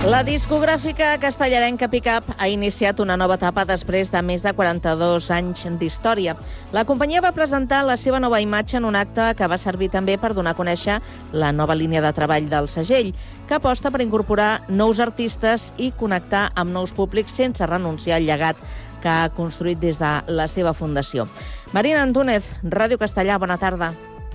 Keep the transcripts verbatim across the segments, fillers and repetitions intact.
La discogràfica castellarenca Pickup ha iniciat una nova etapa després de més de quaranta-dos anys d'història. La companyia va presentar la seva nova imatge en un acte que va servir també per donar a conèixer la nova línia de treball del segell, que aposta per incorporar nous artistes i connectar amb nous públics sense renunciar al llegat que ha construït des de la seva fundació. Marina Antúnez, Ràdio Castellà, bona tarda.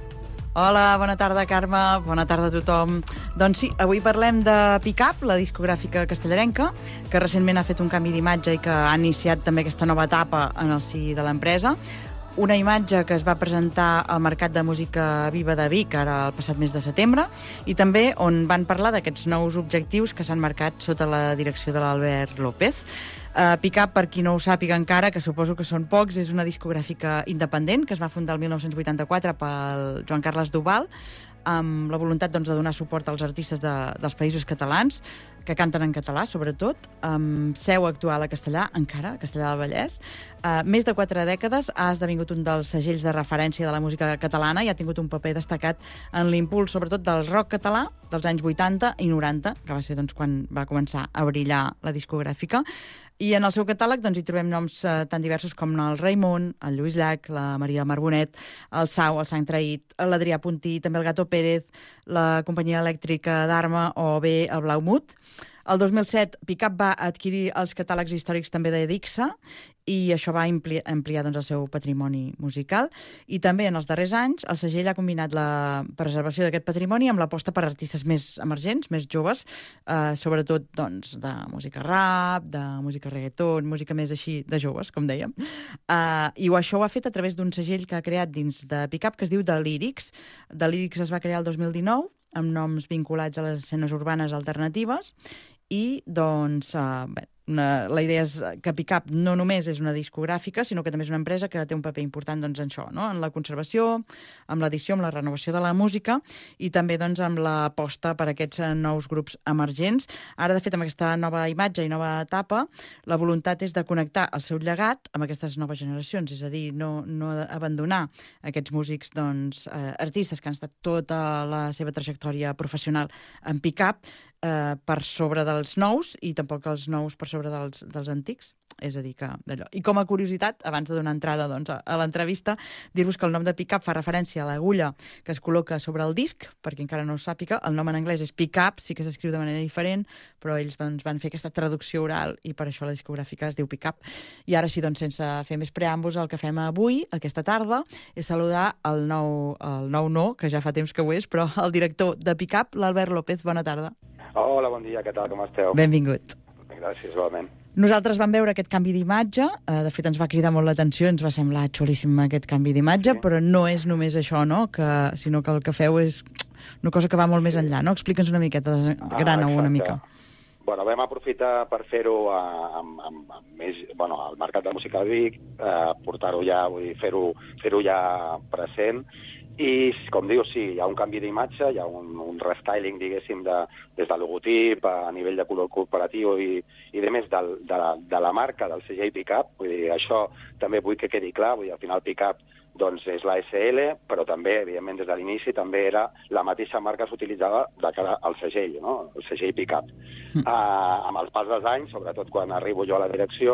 Hola, bona tarda, Carme. Bona tarda a tothom. Doncs sí, avui parlem de Pickup, la discogràfica castellarenca, que recentment ha fet un canvi d'imatge i que ha iniciat també aquesta nova etapa en el si de l'empresa. Una imatge que es va presentar al Mercat de Música Viva de Vic, ara el passat mes de setembre, i també on van parlar d'aquests nous objectius que s'han marcat sota la direcció de l'Albert López. Uh, Pickup, per qui no ho sàpiga encara, que suposo que són pocs, és una discogràfica independent que es va fundar el mil nou-cents vuitanta-quatre pel Joan Carles Duval, amb la voluntat doncs, de donar suport als artistes de, dels països catalans, que canten en català, sobretot, amb seu actual a castellà, encara, a Castellà del Vallès. Uh, més de quatre dècades ha esdevingut un dels segells de referència de la música catalana i ha tingut un paper destacat en l'impuls, sobretot, del rock català dels anys vuitanta i noranta, que va ser doncs, quan va començar a brillar la discogràfica. I en el seu catàleg doncs, hi trobem noms eh, tan diversos com el Raimon, el Lluís Llach, la Maria Marbonet, el Sau, el Sant Traït, l'Adrià Puntí, també el Gato Pérez, la companyia elèctrica d'Arma o bé el Blau Mut. El dos mil set, Pickup va adquirir els catàlegs històrics també de Dixa i això va ampliar, ampliar doncs, el seu patrimoni musical. I també en els darrers anys el segell ha combinat la preservació d'aquest patrimoni amb l'aposta per artistes més emergents, més joves, eh, sobretot doncs, de música rap, de música reggaeton, música més així de joves, com dèiem. Eh, I això ho ha fet a través d'un segell que ha creat dins de Pickup que es diu The Lyrics. The Lyrics es va crear el dos mil dinou amb noms vinculats a les escenes urbanes alternatives i, doncs, eh, bé, una, la idea és que Pickup no només és una discogràfica, sinó que també és una empresa que té un paper important doncs, en això, no? En la conservació, amb l'edició, amb la renovació de la música i també doncs, amb l'aposta per aquests nous grups emergents. Ara, de fet, amb aquesta nova imatge i nova etapa, la voluntat és de connectar el seu llegat amb aquestes noves generacions, és a dir, no, no abandonar aquests músics, doncs, eh, artistes que han estat tota la seva trajectòria professional en Pickup, eh, per sobre dels nous i tampoc els nous per sobre dels, dels antics. És a dir, que d'allò. I com a curiositat, abans de donar entrada doncs, a, a l'entrevista, dir-vos que el nom de Pickup fa referència a l'agulla que es col·loca sobre el disc, perquè encara no ho sàpiga. El nom en anglès és Pickup, sí que s'escriu de manera diferent, però ells doncs, van fer aquesta traducció oral i per això la discogràfica es diu Pickup. I ara sí, doncs, sense fer més preàmbuls, el que fem avui, aquesta tarda, és saludar el nou, el nou no, que ja fa temps que ho és, però el director de Pickup, l'Albert López. Bona tarda. Hola, bon dia, què tal, com esteu? Benvingut. Gràcies, igualment. Nosaltres vam veure aquest canvi d'imatge, eh, de fet ens va cridar molt l'atenció, ens va semblar xulíssim aquest canvi d'imatge, sí. Però no és només això, no? Que, sinó que el que feu és una cosa que va molt més enllà, no? Explica'ns una miqueta, grana-ho ah, una mica. Bueno, vam aprofitar per fer-ho amb, amb, amb més, bueno, al Mercat de Música de Vic, eh, portar-ho ja, vull dir, fer-ho fer-ho ja present. I, com dius, sí, hi ha un canvi d'imatge, hi ha un, un restyling, diguéssim, de, des del logotip, a nivell de color corporatiu i, i de més del, de, la, de la marca del segell Pickup. Vull dir, això també vull que quedi clar, vull dir, al final Pickup doncs és la essa ele, però també, evidentment, des de l'inici també era la mateixa marca que s'utilitzava de cara al segell, no? El segell Pickup. Mm. Uh, amb els pas dels anys, sobretot quan arribo jo a la direcció,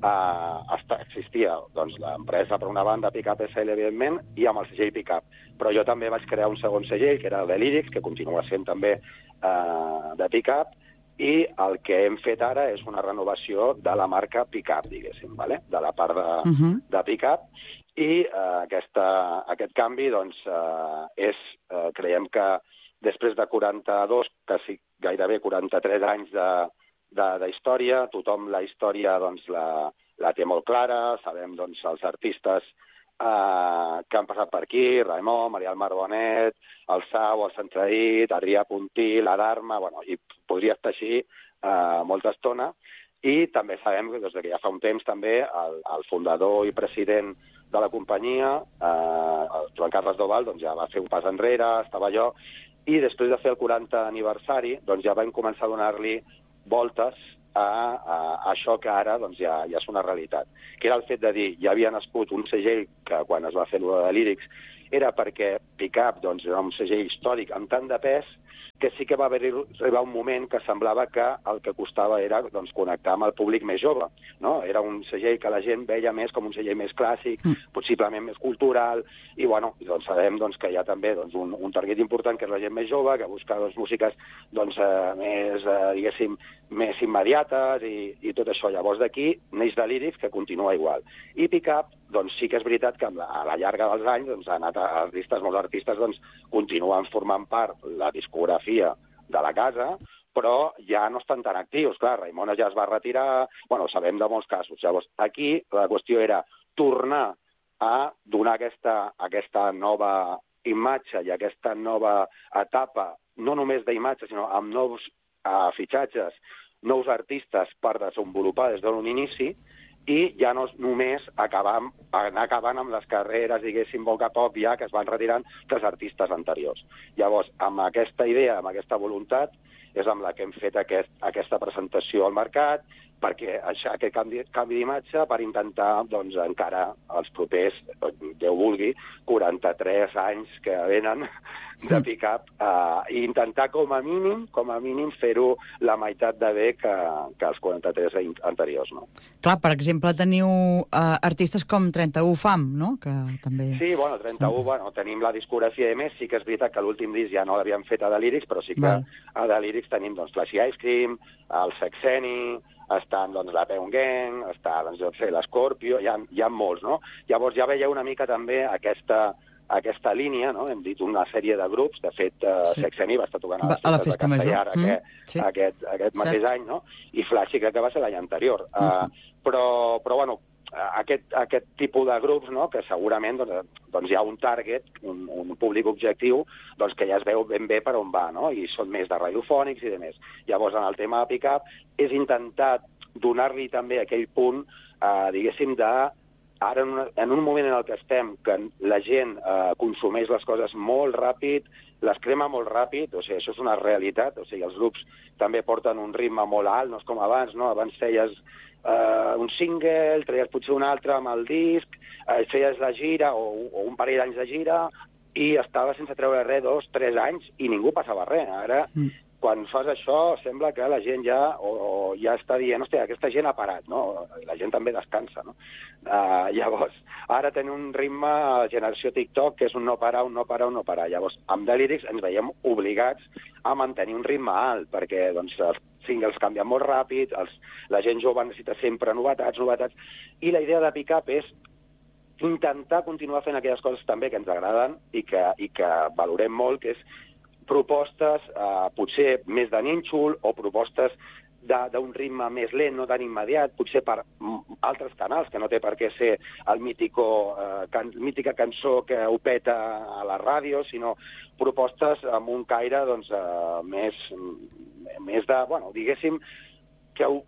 uh, existia doncs, l'empresa, per una banda, Pickup essa ele, evidentment, i amb el segell Pickup. Però jo també vaig crear un segon segell, que era el de Lyrics, que continua sent també uh, de Pickup, i el que hem fet ara és una renovació de la marca Pickup, diguéssim, vale? De la part de, uh-huh. de Pickup, i eh, aquesta, aquest canvi doncs, eh, és, eh, creiem que després de quaranta-dos, quasi gairebé quaranta-tres anys d'història, tothom la història doncs, la, la té molt clara, sabem doncs, els artistes eh, que han passat per aquí, Raimon, Maria Marbonet, el Sau, el Sant Traït, Adrià Puntí, la Dharma, bueno, i podria estar així eh, molta estona. I també sabem que des que ja fa un temps també el, el fundador i president de la companyia, eh, el Joan Carles Duval, doncs ja va fer un pas enrere, estava allò, i després de fer el quaranta aniversari, doncs ja vam començar a donar-li voltes a, a, a això que ara doncs, ja, ja és una realitat. Que era el fet de dir, ja havia nascut un segell que quan es va fer el de Lyrics era perquè Pickup doncs, era un segell històric amb tant de pes que sí que va haver arribar un moment que semblava que el que costava era doncs, connectar amb el públic més jove, no? Era un segell que la gent veia més com un segell més clàssic, mm. possiblement més cultural, i bueno, doncs sabem doncs, que hi ha també doncs, un, un target important que és la gent més jove, que busca doncs, músiques doncs, eh, més, eh, diguéssim, més immediates i, i tot això. Llavors d'aquí neix de Lyrics, que continua igual. I Pick Up, doncs sí que és veritat que la, a la llarga dels anys doncs, ha anat a artistes, molts artistes doncs, continuen formant part la discografia de la casa, però ja no estan tan actius. Clar, Raimona ja es va retirar, bueno, sabem de molts casos. Llavors, aquí la qüestió era tornar a donar aquesta, aquesta nova imatge i aquesta nova etapa, no només d'imatge, sinó amb nous uh, fitxatges, nous artistes per desenvolupar des d'un inici, i ja no només acabar, anar acabant amb les carreres, diguéssim, poc a poc ja que es van retirant dels artistes anteriors. Llavors, amb aquesta idea, amb aquesta voluntat, és amb la que hem fet aquest, aquesta presentació al mercat, perquè això, aquest canvi, canvi d'imatge per intentar, doncs, encara els propers, Déu vulgui, quaranta-tres anys que venen de Pick Up, uh, i intentar com a mínim, com a mínim fer-ho la meitat de bé que, que els quaranta-tres anteriors, no? Clar, per exemple, teniu uh, artistes com trenta-u Fam, no? Que també... Sí, bueno, trenta-u, bueno, tenim la discografia de més, sí que és veritat que l'últim disc ja no l'havíem fet a Delírics, però sí que Val. a Delírics tenim, doncs, Flashy Ice Cream, el Sexeni, estan, doncs, la Peun Gang, està, doncs, jo sé, l'Scorpio, hi ha, hi ha molts, no? Llavors ja veieu una mica també aquesta, aquesta línia, no? Hem dit una sèrie de grups, de fet, uh, sí. Sexeni va estar tocant a la, a la Festa Major, mm, aquest, sí. aquest, aquest mateix any, no? I Flashy crec que va ser l'any anterior. Mm -hmm. uh, però, però, bueno, aquest, aquest tipus de grups, no? Que segurament doncs, doncs hi ha un target, un, un públic objectiu, doncs que ja es veu ben bé per on va, no? I són més de radiofònics i de més. Llavors, en el tema de Pick Up, és intentar donar-li també aquell punt, eh, diguéssim, de ara en, una, en un moment en el que estem, que la gent eh, consumeix les coses molt ràpid, les crema molt ràpid, o sigui, això és una realitat, o sigui, els grups també porten un ritme molt alt, no és com abans, no? Abans feies Uh, un single, traies potser un altre amb el disc, uh, feies la gira o, o un parell d'anys de gira i estava sense treure res dos, tres anys i ningú passava res. Ara, mm. quan fas això, sembla que la gent ja o, o ja està dient, hòstia, aquesta gent ha parat, no? La gent també descansa, no? Uh, llavors, ara tenim un ritme generació TikTok que és un no parar, un no parar, un no parar. Llavors, amb Delírics ens veiem obligats a mantenir un ritme alt, perquè, doncs, els singles canvien molt ràpid, els, la gent jove necessita sempre novetats, novetats, i la idea de Pick Up és intentar continuar fent aquelles coses també que ens agraden i que, i que valorem molt, que és propostes eh, potser més de nínxol o propostes d'un ritme més lent, no tan immediat, potser per altres canals, que no té per què ser el mítico, eh, can, mítica cançó que ho peta a la ràdio, sinó propostes amb un caire doncs, eh, més, més de, bueno, diguéssim, que ho,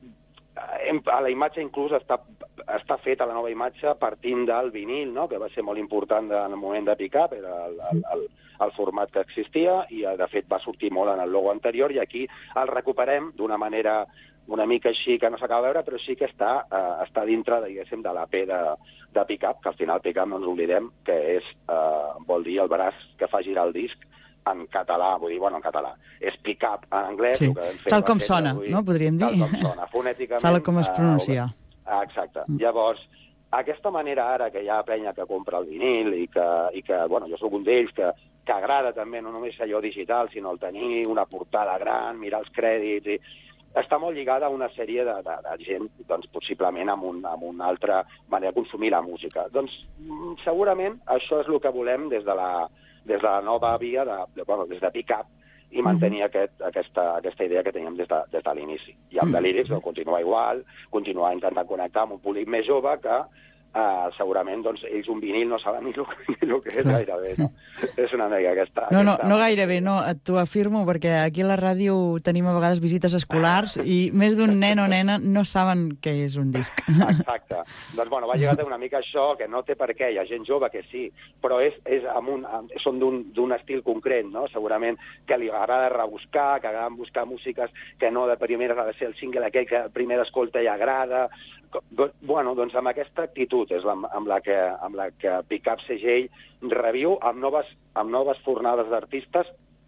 a la imatge inclús està, està feta la nova imatge partint del vinil, no? Que va ser molt important en el moment de Pick Up, era el, el, el, el format que existia i de fet va sortir molt en el logo anterior i aquí el recuperem d'una manera una mica així que no s'acaba de veure, però sí que està, eh, està dintre, diguéssim, de l'A P de, de Pick Up, que al final Pick Up no ens oblidem que és, eh, vol dir el braç que fa girar el disc en català, vull dir, bueno, en català. És Pick Up en anglès. Sí. El que fet, tal com sona, avui, no? Podríem dir. Tal com sona, fonèticament. Tal com es pronuncia. Eh, exacte. Mm. Llavors, aquesta manera ara que hi ha penya que compra el vinil i que, i que bueno, jo sóc un d'ells que, que agrada també no només allò digital, sinó el tenir una portada gran, mirar els crèdits, i està molt lligada a una sèrie de, de, de gent, doncs, possiblement amb, un, amb una altra manera de consumir la música. Doncs, segurament, això és el que volem des de la, des de la nova via, de, de, bueno, des de Pick Up, i mantenir mm-hmm. aquest, aquesta, aquesta idea que teníem des de, des de l'inici. I amb mm-hmm. Delírics no, continuar igual, continuar intentant connectar amb un públic més jove que Uh, segurament doncs, ells un vinil no saben ni el, ni el que és gairebé, no? És una mica aquesta... No, no, aquesta... no gairebé, no, t'ho afirmo, perquè aquí a la ràdio tenim a vegades visites escolars i més d'un nen o nena no saben què és un disc. Exacte. Doncs, bueno, va lligat una mica això, que no té per què, hi ha gent jove que sí, però és, és amb un, amb, són d'un estil concret, no? Segurament que li agrada rebuscar, que agrada buscar músiques que no de primeres ha de ser el single aquell que primer escolta i agrada. Bueno, doncs amb aquesta actitud és amb, amb, la que, amb la que Pick Up segell reviu amb noves, amb noves fornades d'artistes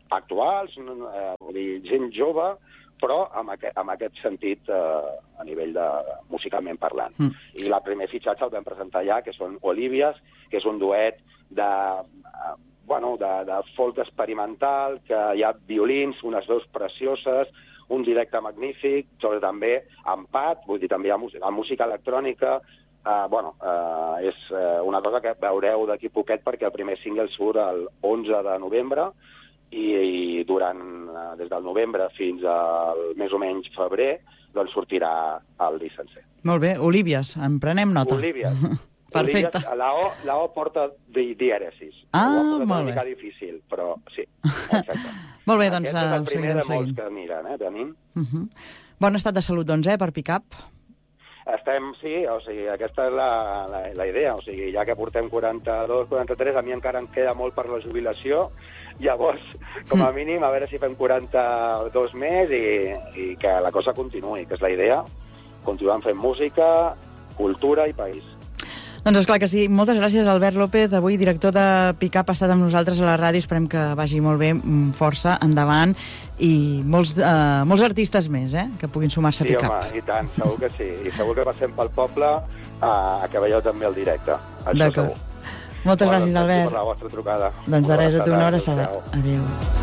actuals, eh, vull dir, gent jove, però amb aquest, amb aquest sentit eh, a nivell de musicalment parlant. Mm. I el primer fitxatge el vam presentar ja, que són Olívies, que és un duet de, eh, bueno, de, de folk experimental, que hi ha violins, unes veus precioses, un directe magnífic, sobre també empat, vull dir, també hi ha música, música electrònica. Eh, bueno, eh, és eh, una cosa que veureu d'aquí poquet, perquè el primer single surt el onze de novembre, i, i durant, des del novembre fins al més o menys febrer, doncs sortirà el disc sencer. Molt bé, Olívies, en prenem nota. Olívies. Perfecte. Olívies, la, o, la O porta di, dièresis. Ah, ho ha molt una bé. mica difícil, però sí, exacte. Molt bé, doncs Aquest és el uh, primer de seguirem molts seguint. que miren, eh, tenim. Uh -huh. Bon estat de salut, doncs, eh, per Pick-up. Estem, sí, o sigui, aquesta és la, la, la idea, o sigui, ja que portem quaranta-dos, quaranta-tres, a mi encara em queda molt per la jubilació, llavors, com a mínim, a veure si fem quaranta-dos més i, i que la cosa continuï, que és la idea, continuem fent música, cultura i país. Doncs esclar que sí. Moltes gràcies, Albert López, avui director de Pick-up, ha estat amb nosaltres a la ràdio. Esperem que vagi molt bé, força, endavant, i molts, uh, molts artistes més, eh?, que puguin sumar-se a Sí, Pick-up. home, i tant, segur que sí. I segur que passem pel poble uh, a que veieu també el directe. Això D'acord. segur. Moltes Bueno, gràcies, gràcies Albert. per la vostra trucada. Doncs de res, a tu una abraçada. Adéu. Adéu.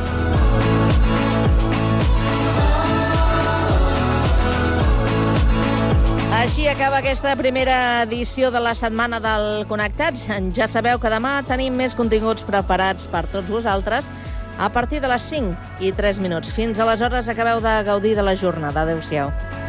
Així acaba aquesta primera edició de la setmana del Connectats. Ja sabeu que demà tenim més continguts preparats per tots vosaltres a partir de les cinc i tres minuts. Fins aleshores acabeu de gaudir de la jornada. Adéu-siau.